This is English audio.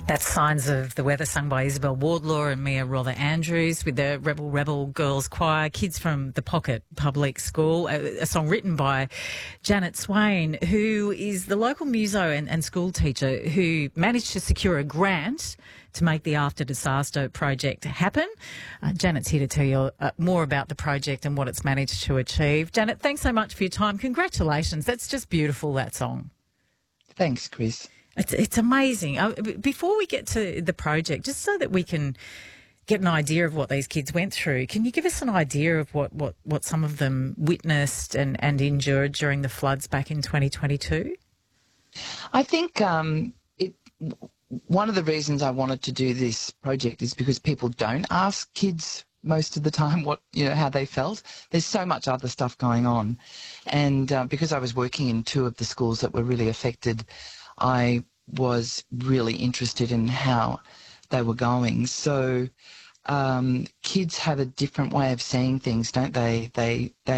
That's Signs of the Weather, sung by Isabel Wardlaw and Mia Rother-Andrews with the Rebel Girls Choir, kids from the Pocket Public School, a song written by Janet Swain, who is the local muso and school teacher who managed to secure a grant to make the After Disaster project happen. Janet's here to tell you more about the project and what it's managed to achieve. Janet, thanks so much for your time. Congratulations. That's just beautiful, that song. Thanks, Chris. It's amazing. Before we get to the project, just so that we can get an idea of what these kids went through, can you give us an idea of what some of them witnessed and endured during the floods back in 2022? I think one of the reasons I wanted to do this project is because people don't ask kids most of the time how they felt. There's so much other stuff going on. And because I was working in two of the schools that were really affected, I was really interested in how they were going. So kids have a different way of seeing things, don't they? They